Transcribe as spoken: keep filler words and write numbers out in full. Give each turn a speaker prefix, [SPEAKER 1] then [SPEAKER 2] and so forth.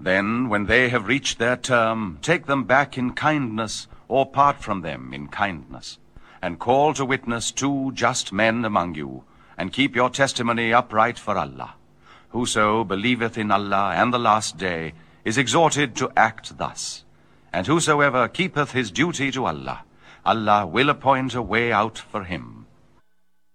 [SPEAKER 1] Then, when they have reached their term, take them back in kindness, or part from them in kindness, and call to witness two just men among you, and keep your testimony upright for Allah. Whoso believeth in Allah and the last day is exhorted to act thus. And whosoever keepeth his duty to Allah, Allah will appoint a way out for him.